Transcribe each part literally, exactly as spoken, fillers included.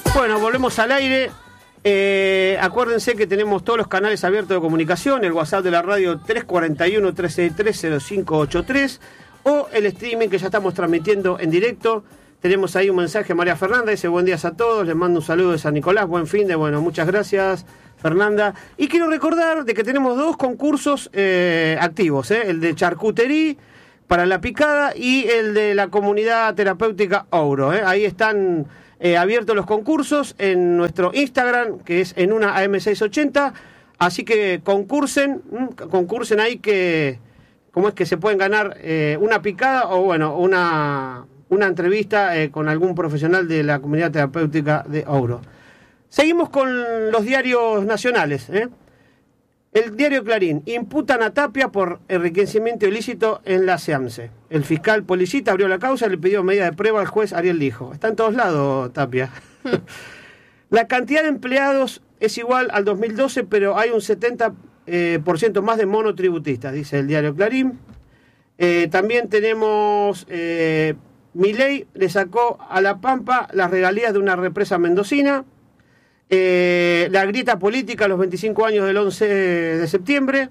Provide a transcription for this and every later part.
Bueno, volvemos al aire. Eh, acuérdense que tenemos todos los canales abiertos de comunicación, el WhatsApp de la radio tres cuatro uno, tres seis tres, cero cinco ocho tres o el streaming que ya estamos transmitiendo en directo. Tenemos ahí un mensaje de María Fernanda, dice buen día a todos, les mando un saludo de San Nicolás, buen fin de, bueno, muchas gracias Fernanda. Y quiero recordar de que tenemos dos concursos eh, activos, eh, el de charcutería para la picada y el de la comunidad terapéutica Ouro. Eh. Ahí están eh, abiertos los concursos en nuestro Instagram, que es en una A M seiscientos ochenta, así que concursen, concursen ahí que, ¿cómo es que se pueden ganar eh, una picada o bueno, una... una entrevista eh, con algún profesional de la comunidad terapéutica de Ouro. Seguimos con los diarios nacionales. ¿eh? El diario Clarín. Imputan a Tapia por enriquecimiento ilícito en la SEAMSE. El fiscal Policita abrió la causa y le pidió medida de prueba al juez Ariel Lijo. Está en todos lados, Tapia. La cantidad de empleados es igual al dos mil doce, pero hay un setenta por ciento más de monotributistas, dice el diario Clarín. Eh, también tenemos... Eh, Milei le sacó a La Pampa las regalías de una represa mendocina. Eh, la grieta política a los veinticinco años del once de septiembre.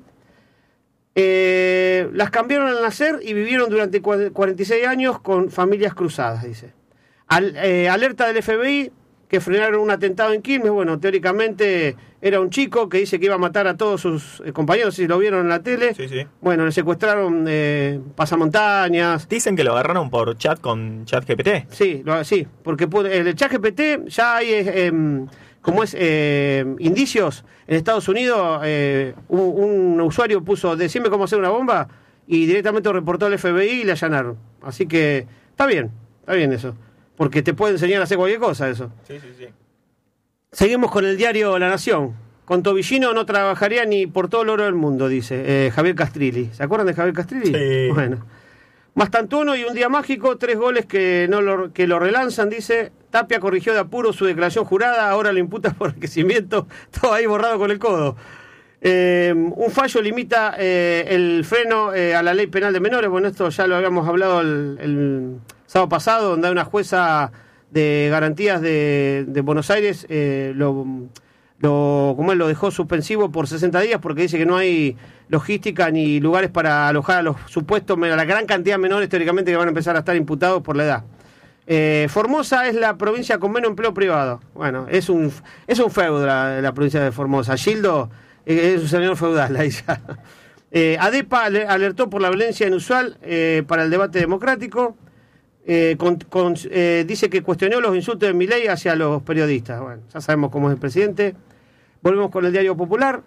Eh, las cambiaron al nacer y vivieron durante cuarenta y seis años con familias cruzadas, dice. Al, eh, alerta del F B I que frenaron un atentado en Quilmes. Bueno, teóricamente era un chico que dice que iba a matar a todos sus eh, compañeros, si lo vieron en la tele. Sí, sí. Bueno, le secuestraron eh, pasamontañas. Dicen que lo agarraron por chat con ChatGPT. Sí, lo, sí, porque puede, el ChatGPT ya hay, eh, como es, eh, indicios. En Estados Unidos eh, un, un usuario puso, decime cómo hacer una bomba, y directamente reportó al F B I y le allanaron. Así que está bien, está bien eso. Porque te puede enseñar a hacer cualquier cosa eso. Sí, sí, sí. Seguimos con el diario La Nación. Con Tobillino no trabajaría ni por todo el oro del mundo, dice eh, Javier Castrilli. ¿Se acuerdan de Javier Castrilli? Sí. Bueno. Mastantuono y un día mágico, tres goles que no lo, que lo relanzan, dice. Tapia corrigió de apuro su declaración jurada, ahora lo imputa por enriquecimiento, todo ahí borrado con el codo. Eh, un fallo limita eh, el freno eh, a la ley penal de menores. Bueno, esto ya lo habíamos hablado el... el sábado pasado, donde hay una jueza de garantías de, de Buenos Aires, eh, lo, lo, como él lo dejó suspensivo por sesenta días porque dice que no hay logística ni lugares para alojar a los supuestos, a la gran cantidad de menores teóricamente que van a empezar a estar imputados por la edad. Eh, Formosa es la provincia con menos empleo privado. Bueno, es un es un feudo la, la provincia de Formosa. Gildo eh, es un señor feudal ahí ya. Eh, ADEPA alertó por la violencia inusual eh, para el debate democrático. Eh, con, con, eh, dice que cuestionó los insultos de Milei hacia los periodistas. Bueno, ya sabemos cómo es el presidente. Volvemos con el Diario Popular.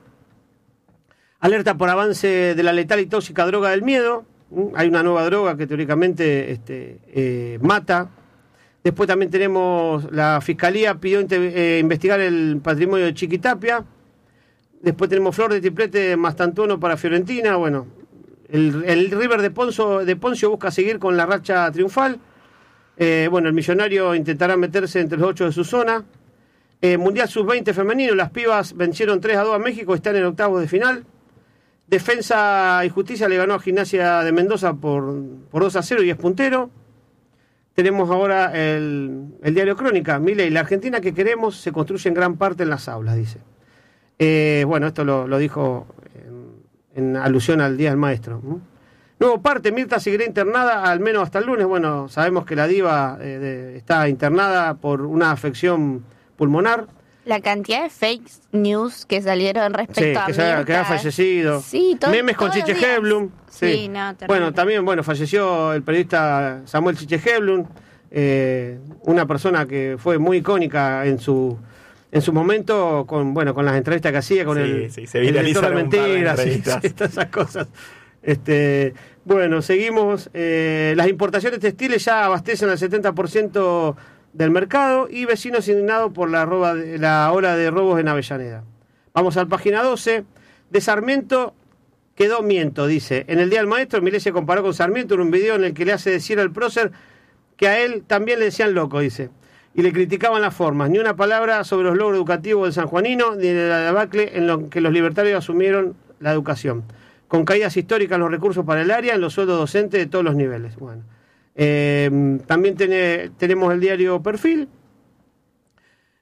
Alerta por avance de la letal y tóxica droga del miedo. ¿Mm? Hay una nueva droga que teóricamente este, eh, mata. Después también tenemos la Fiscalía pidió eh, investigar el patrimonio de Chiquitapia. Después tenemos Flor de Triplete de Mastantuono para Fiorentina. Bueno, el, el River de Poncio, de Poncio busca seguir con la racha triunfal. Eh, bueno, el Millonario intentará meterse entre los ocho de su zona. Eh, Mundial sub veinte femenino, las pibas vencieron tres a dos a México, están en octavos de final. Defensa y Justicia le ganó a Gimnasia de Mendoza por, por dos a cero y es puntero. Tenemos ahora el, el diario Crónica. Milei, la Argentina que queremos se construye en gran parte en las aulas, dice. Eh, bueno, esto lo, lo dijo en, en alusión al Día del Maestro. ¿Mm? Nuevo parte, Mirta seguirá internada al menos hasta el lunes. Bueno, sabemos que la diva eh, de, está internada por una afección pulmonar. La cantidad de fake news que salieron respecto sí, a que Mirta. Se, que ha fallecido. Sí, todo, memes con Chiche Heblum. Sí, sí no, terrible. Bueno, también bueno falleció el periodista Samuel Chiche Heblum, eh, una persona que fue muy icónica en su en su momento con bueno con las entrevistas que hacía con sí, el, sí, se el director de mentiras y todas esas cosas. Este, bueno, seguimos. Eh, las importaciones textiles ya abastecen al setenta por ciento del mercado y vecinos indignados por la, roba de, la ola de robos en Avellaneda. Vamos a la página doce. De Sarmiento quedó miento, dice. En el Día del Maestro, Milei se comparó con Sarmiento en un video en el que le hace decir al prócer que a él también le decían loco, dice. Y le criticaban las formas. Ni una palabra sobre los logros educativos del sanjuanino, ni de la debacle en lo que los libertarios asumieron la educación. Con caídas históricas en los recursos para el área, en los sueldos docentes de todos los niveles. Bueno, eh, también tiene, tenemos el diario Perfil.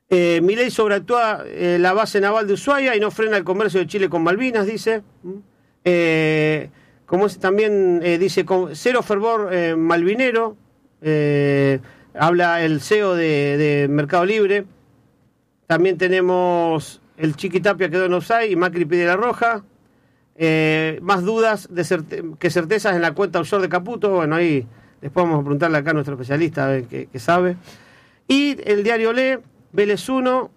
Eh, Milei sobreactúa eh, la base naval de Ushuaia y no frena el comercio de Chile con Malvinas, dice. Eh, como es, también eh, dice, con cero fervor eh, malvinero. Eh, habla el C E O de, de Mercado Libre. También tenemos el Chiqui Tapia quedó en offside y Macri pide la roja. Eh, más dudas de certe- que certezas en la cuenta offshore de Caputo. Bueno, ahí después vamos a preguntarle acá a nuestro especialista a ver qué, qué sabe. Y el diario lee, Vélez uno,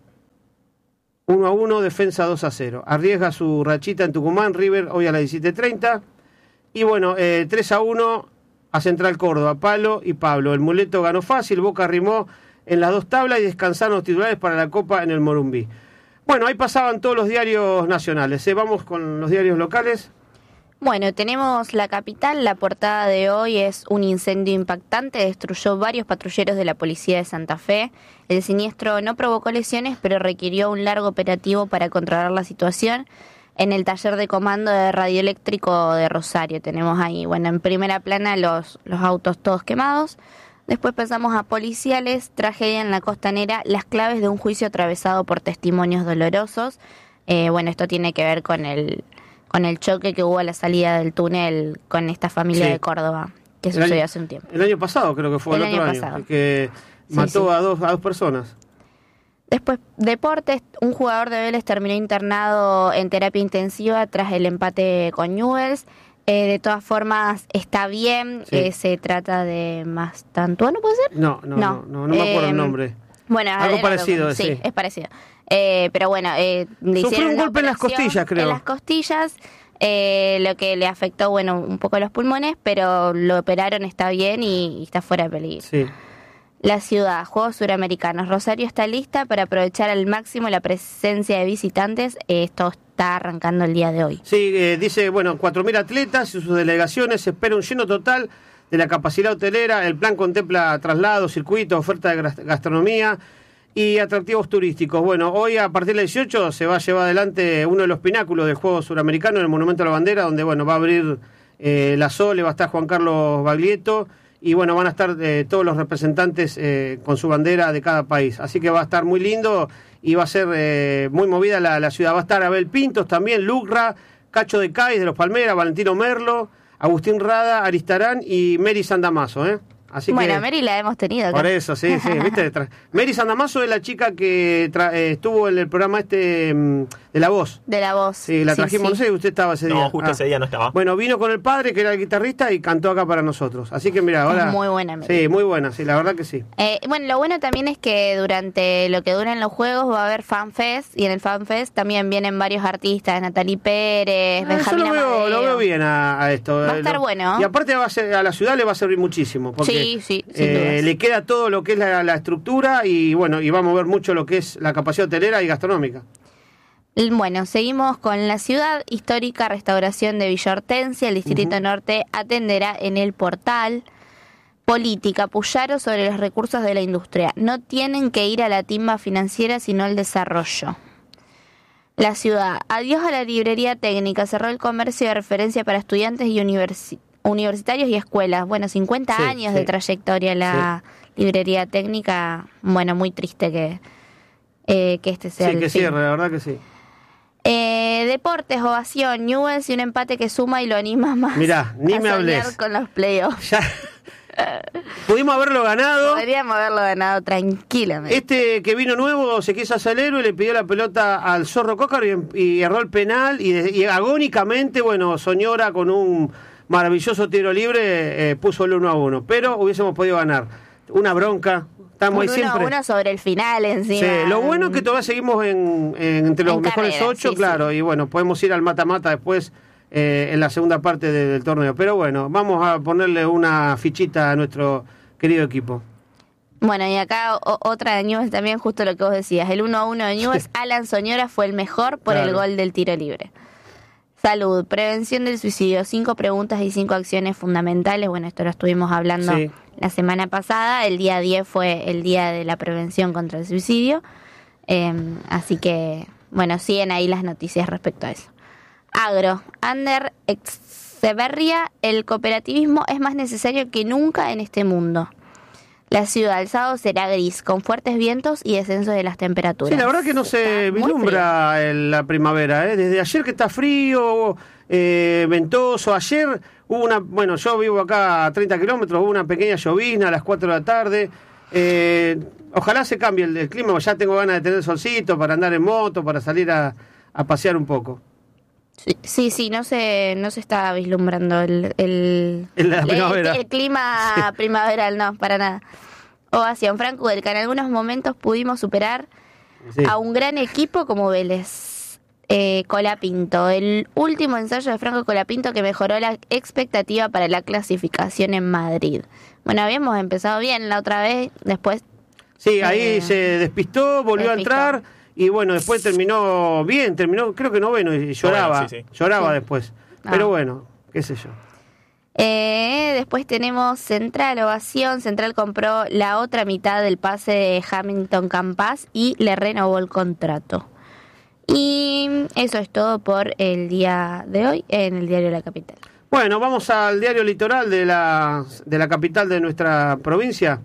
uno a uno, defensa dos a cero. Arriesga su rachita en Tucumán, River hoy a las diecisiete treinta. Y bueno, eh, tres a uno a Central Córdoba, Palo y Pablo. El muleto ganó fácil, Boca arrimó en las dos tablas y descansaron los titulares para la Copa en el Morumbí. Bueno, ahí pasaban todos los diarios nacionales. ¿eh? Vamos con los diarios locales. Bueno, tenemos La Capital. La portada de hoy es un incendio impactante. Destruyó varios patrulleros de la policía de Santa Fe. El siniestro no provocó lesiones, pero requirió un largo operativo para controlar la situación. En el taller de comando de radioeléctrico de Rosario tenemos ahí, bueno, en primera plana los, los autos todos quemados. Después pasamos a policiales, tragedia en la Costanera, las claves de un juicio atravesado por testimonios dolorosos. Eh, bueno, esto tiene que ver con el... con el choque que hubo a la salida del túnel con esta familia Sí. de Córdoba, que El sucedió año- hace un tiempo. El año pasado creo que fue, el, El otro año año, pasado. que Sí, mató sí. A, dos, a dos personas. Después, deportes, un jugador de Vélez terminó internado en terapia intensiva tras el empate con Newell's. Eh, de todas formas, está bien, Sí. eh, se trata de Mastantuono, ¿puede ser? No, no, no, no, no, me acuerdo Eh, el nombre. Bueno, Algo era- parecido, sí, sí. es parecido. Eh, pero bueno, eh, le Sufrió hicieron un una golpe en las operación costillas, creo. En las costillas, eh, lo que le afectó, bueno, un poco los pulmones, pero lo operaron, está bien y, y está fuera de peligro. Sí. La ciudad, Juegos Suramericanos. Rosario está lista para aprovechar al máximo la presencia de visitantes. Eh, esto está arrancando el día de hoy. Sí, eh, dice, bueno, cuatro mil atletas y sus delegaciones, se espera un lleno total de la capacidad hotelera. El plan contempla traslados, circuitos, oferta de gas- gastronomía y atractivos turísticos. Bueno, hoy a partir del dieciocho se va a llevar adelante uno de los pináculos del Juego Suramericano en el Monumento a la Bandera, donde, bueno, va a abrir eh, la Sole, va a estar Juan Carlos Baglietto y, bueno, van a estar eh, todos los representantes eh, con su bandera de cada país. Así que va a estar muy lindo y va a ser eh, muy movida la, la ciudad. Va a estar Abel Pintos también, Lucra, Cacho de Cáiz de los Palmeras, Valentino Merlo, Agustín Rada, Aristarán y Mary Sandamaso, ¿eh? Así Bueno, que, Mary la hemos tenido acá. por eso, sí, sí, ¿viste? Tra- Mary Sandamaso es la chica que tra- eh, estuvo en el programa este mm, de La Voz. De la voz. Sí, la trajimos, no sé si usted estaba ese día. No, justo Ah. ese día no estaba. Bueno, vino con el padre, que era el guitarrista, y cantó acá para nosotros. Así que mira, ahora... muy buena, Mary. Sí, muy buena, sí, la verdad que sí. Eh, bueno, lo bueno también es que durante lo que duran los juegos va a haber FanFest y en el FanFest también vienen varios artistas, Natalie Pérez, Ah, Benjamín yo lo veo, Amadeo. lo veo bien a, a esto. Va a eh, estar lo- bueno. Y aparte va a, ser, a la ciudad le va a servir muchísimo. Porque, Sí, sí, sin eh, dudas. le queda todo lo que es la, la estructura y bueno, y va a mover mucho lo que es la capacidad hotelera y gastronómica. Bueno, seguimos con la ciudad histórica, restauración de Villa Hortensia. El Distrito Norte atenderá en el portal. Política, Puyaro sobre los recursos de la industria. No tienen que ir a la timba financiera, sino al desarrollo. La ciudad, adiós a la librería técnica. Cerró el comercio de referencia para estudiantes y universi- universitarios y escuelas. Bueno, cincuenta Sí, años sí. de trayectoria la librería técnica. Bueno, muy triste que, eh, que este sea Sí, el que fin. cierre, la verdad que sí. Eh, deportes, ovación, Newell's y un empate que suma y lo anima más. Mirá, ni a me soñar hables. con los playoffs. Ya. Pudimos haberlo ganado. Podríamos haberlo ganado tranquilamente. Este que vino nuevo se quiso hacer héroe y le pidió la pelota al Zorro Cócaro y, y erró el penal y, de- y agónicamente, bueno, Soñora con un maravilloso tiro libre eh, puso el uno a uno, pero hubiésemos podido ganar. Una bronca, estamos Un ahí uno, siempre. uno sobre el final encima. Sí, lo bueno es que todavía seguimos en, en- entre los En mejores carrera, ocho, sí, claro, y bueno, podemos ir al mata-mata después eh, en la segunda parte de- del torneo. Pero bueno, vamos a ponerle una fichita a nuestro querido equipo. Bueno, y acá o- otra de Newell's también, justo lo que vos decías. El uno a uno de Newell's, Alan Soñora fue el mejor por el Claro. gol del tiro libre. Salud, prevención del suicidio, cinco preguntas y cinco acciones fundamentales. Bueno, esto lo estuvimos hablando Sí. la semana pasada. El día diez fue el día de la prevención contra el suicidio. Eh, así que, bueno, siguen ahí las noticias respecto a eso. Agro, Ander Echeverría, el cooperativismo es más necesario que nunca en este mundo. la ciudad. El sábado será gris, con fuertes vientos y descenso de las temperaturas. Sí, la verdad que no se Está muy vislumbra el- la primavera, ¿eh? Desde ayer que está frío, eh, ventoso. Ayer hubo una, bueno, yo vivo acá a treinta kilómetros, hubo una pequeña llovizna a las cuatro de la tarde. Eh, ojalá se cambie el, el clima, ya tengo ganas de tener solcito para andar en moto, para salir a, a pasear un poco. Sí, sí, sí, no se, no se está vislumbrando el, el, En la el- primavera. el clima Sí. primaveral, no, para nada. Ovación, Franco del que en algunos momentos pudimos superar Sí. a un gran equipo como Vélez. Eh, Colapinto, el último ensayo de Franco Colapinto que mejoró la expectativa para la clasificación en Madrid. Bueno, habíamos empezado bien la otra vez, después... Sí, ahí Eh, se despistó, volvió se a despistó. entrar y bueno, después terminó bien, terminó creo que noveno y lloraba, Noveno, sí, sí. lloraba Sí. después. Ah. Pero bueno, qué sé yo. Eh, después tenemos Central, Ovación. Central compró la otra mitad del pase de Hamilton Campas y le renovó el contrato. Y eso es todo por el día de hoy en el diario La Capital. Bueno, vamos al diario Litoral de la, de la capital de nuestra provincia.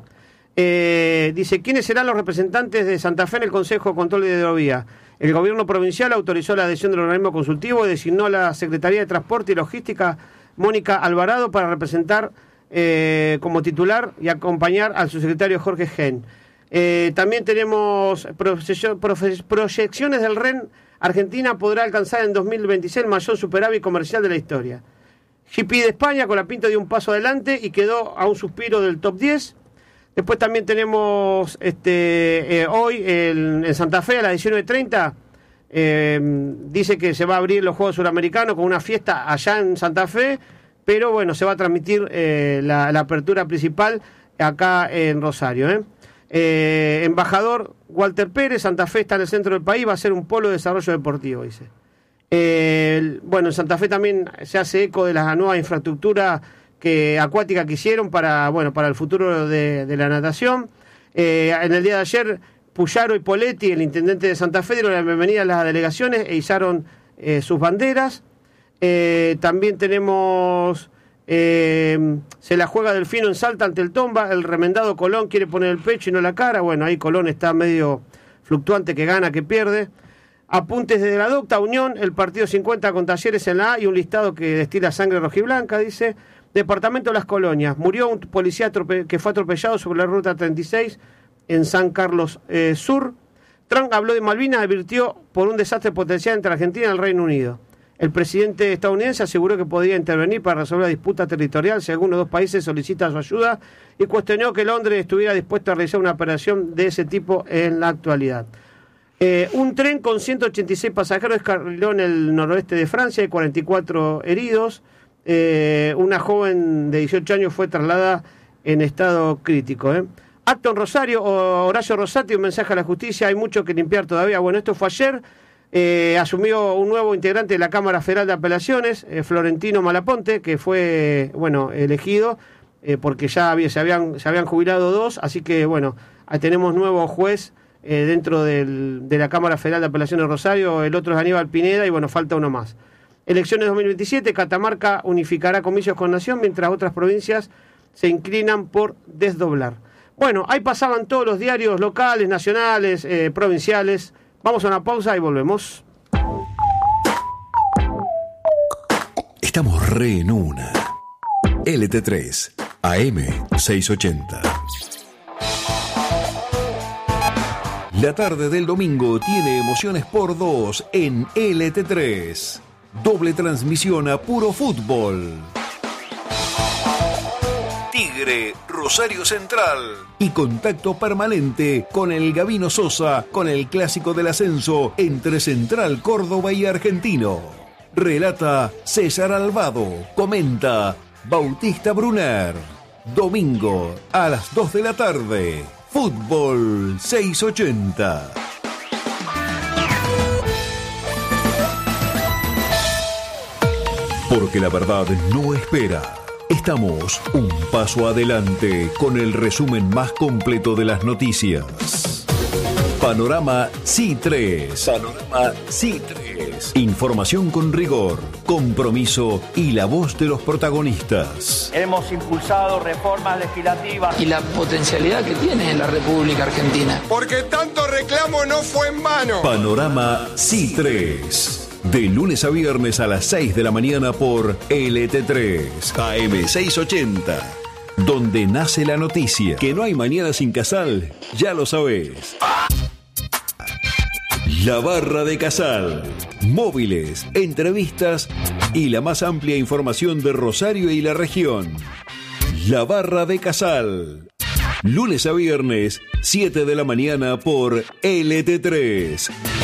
Eh, dice, ¿quiénes serán los representantes de Santa Fe en el Consejo de Control de Hidrovía? El gobierno provincial autorizó la adhesión del organismo consultivo y designó a la Secretaría de Transporte y Logística, Mónica Alvarado, para representar eh, como titular y acompañar al subsecretario Jorge Gen. Eh, también tenemos proye- profe- proyecciones del R E N. Argentina podrá alcanzar en dos mil veintiséis el mayor superávit comercial de la historia. G P de España, Colapinto dio un paso adelante y quedó a un suspiro del top diez. Después también tenemos este eh, hoy el- en Santa Fe a las diecinueve treinta. Eh, dice que se va a abrir los Juegos Suramericanos con una fiesta allá en Santa Fe, pero bueno, se va a transmitir eh, la, la apertura principal acá en Rosario. ¿eh? Eh, embajador Walter Pérez, Santa Fe está en el centro del país, va a ser un polo de desarrollo deportivo, dice. Eh, el- bueno, en Santa Fe también se hace eco de la nueva infraestructura que, acuática que hicieron para, bueno, para el futuro de, de la natación. Eh, en el día de ayer, Puyaro y Poletti, el intendente de Santa Fe, dieron la bienvenida a las delegaciones e izaron eh, sus banderas. Eh, también tenemos... Eh, se la juega Delfino en Salta ante el Tomba. El remendado Colón quiere poner el pecho y no la cara. Bueno, ahí Colón está medio fluctuante, que gana, que pierde. Apuntes desde la docta Unión, el partido cincuenta con Talleres en la A y un listado que destila sangre rojiblanca, dice. Departamento de Las Colonias, murió un policía atrope- que fue atropellado sobre la ruta treinta y seis en San Carlos eh, Sur. Trump habló de Malvinas, advirtió por un desastre potencial entre Argentina y el Reino Unido. El presidente estadounidense aseguró que podía intervenir para resolver la disputa territorial si alguno de los dos países solicita su ayuda y cuestionó que Londres estuviera dispuesto a realizar una operación de ese tipo en la actualidad. Eh, un tren con ciento ochenta y seis pasajeros descarriló en el noroeste de Francia, hay cuarenta y cuatro heridos. Eh, una joven de dieciocho años fue trasladada en estado crítico. ¿eh? Acto en Rosario, Horacio Rosati, un mensaje a la justicia, hay mucho que limpiar todavía. Bueno, esto fue ayer. Eh, asumió un nuevo integrante de la Cámara Federal de Apelaciones, eh, Florentino Malaponte, que fue, bueno, elegido, eh, porque ya había, se, habían, se habían jubilado dos, así que, bueno, ahí tenemos nuevo juez eh, dentro del, de la Cámara Federal de Apelaciones de Rosario, el otro es Aníbal Pineda, y bueno, falta uno más. Elecciones dos mil veintisiete, Catamarca unificará comicios con Nación, mientras otras provincias se inclinan por desdoblar. Bueno, ahí pasaban todos los diarios locales, nacionales, eh, provinciales. Vamos a una pausa y volvemos. Estamos re en una. L T tres, A M seiscientos ochenta. La tarde del domingo tiene emociones por dos en L T tres. Doble transmisión a puro fútbol. Tigre, Rosario Central. Y contacto permanente con el Gabino Sosa, con el clásico del ascenso entre Central Córdoba y Argentino. Relata César Alvado. Comenta Bautista Brunner. Domingo a las dos de la tarde. Fútbol seiscientos ochenta. Porque la verdad no espera. Estamos un paso adelante con el resumen más completo de las noticias. Panorama C tres. Panorama C tres. Información con rigor, compromiso y la voz de los protagonistas. Hemos impulsado reformas legislativas y la potencialidad que tiene la República Argentina. Porque tanto reclamo no fue en vano. Panorama C tres. De lunes a viernes a las seis de la mañana por L T tres, A M seiscientos ochenta. Donde nace la noticia. Que no hay mañana sin Casal, ya lo sabés. La Barra de Casal. Móviles, entrevistas y la más amplia información de Rosario y la región. La Barra de Casal. Lunes a viernes, siete de la mañana por L T tres.